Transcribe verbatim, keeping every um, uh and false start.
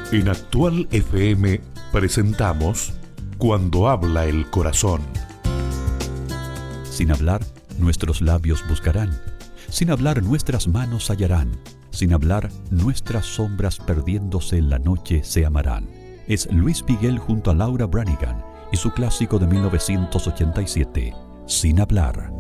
En Actual F M presentamos Cuando habla el corazón. Sin hablar, nuestros labios buscarán. Sin hablar, nuestras manos hallarán. Sin hablar, nuestras sombras perdiéndose en la noche se amarán. Es Luis Miguel junto a Laura Branigan y su clásico de mil novecientos ochenta y siete, Sin hablar.